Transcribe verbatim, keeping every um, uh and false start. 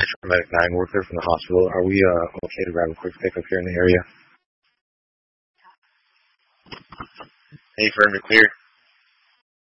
Paramedic nine worker from the hospital. Are we uh, okay to grab a quick pickup here in the area? Hey, firm, you're clear.